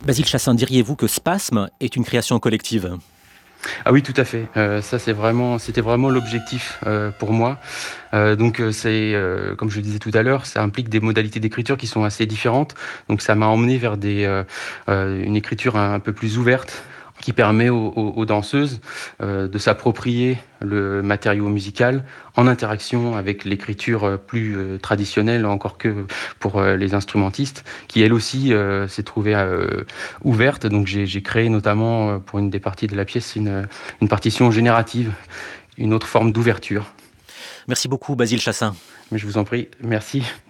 Basile Chassaing, diriez-vous que Spasme est une création collective? Ah oui, tout à fait. Ça, c'était vraiment l'objectif, pour moi. Comme je le disais tout à l'heure, ça implique des modalités d'écriture qui sont assez différentes. Donc ça m'a emmené vers une écriture un peu plus ouverte, qui permet aux danseuses, de s'approprier le matériau musical en interaction avec l'écriture, plus, traditionnelle encore que pour, les instrumentistes, qui elle aussi, s'est trouvée, ouverte. Donc j'ai créé notamment, pour une des parties de la pièce, une partition générative, une autre forme d'ouverture. Merci beaucoup Basile Chassaing. Mais je vous en prie, merci.